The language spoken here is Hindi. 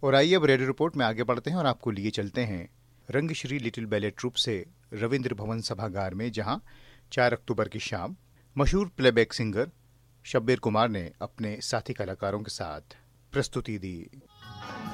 और आइए अब रेडियो रिपोर्ट में आगे बढ़ते हैं और आपको लिए चलते हैं रंगश्री लिटिल बैले ट्रूप से रविंद्र भवन सभागार में, जहां 4 अक्टूबर की शाम मशहूर प्लेबैक सिंगर शब्बीर कुमार ने अपने साथी कलाकारों के साथ प्रस्तुति दी।